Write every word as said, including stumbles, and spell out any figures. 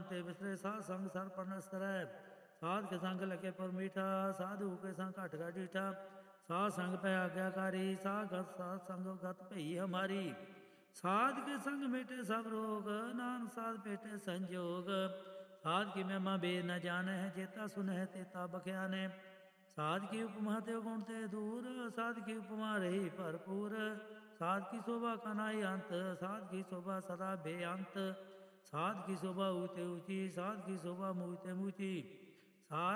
ते विसरे साध संग सर पर न सरੈ साध के संग लगे पर मीठा साधु के संग घट गा डीठा साध संग पै आज्ञाकारी साध गत साध संग गत भई हमारी साध के संग मेटे सब रोग नानक साध पेटे संजोग साध की महिमा बेद न जाने जेता सुनह तेता बख्याने साध की उपमा ते गुण ते दूर साध की उपमा रही भरपूर साध की शोभा का नाई अंत साध की शोभा सदा बेअंत साध की शोभा ऊते ऊंची साध की शोभा मूते मूची साध